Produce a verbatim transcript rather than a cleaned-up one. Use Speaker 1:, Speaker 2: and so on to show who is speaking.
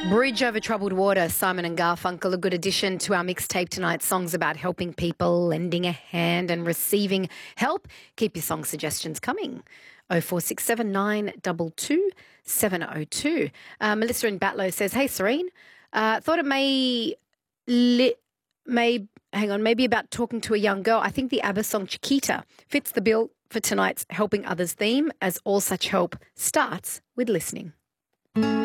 Speaker 1: Bridge Over Troubled Water, Simon and Garfunkel, a good addition to our mixtape tonight. Songs about helping people, lending a hand and receiving help. Keep your song suggestions coming. oh four six seven nine two two seven oh two. Uh, Melissa in Batlow says, hey, Serene, uh, thought it may, li- may, hang on, maybe about talking to a young girl. I think the ABBA song Chiquita fits the bill for tonight's Helping Others theme, as all such help starts with listening.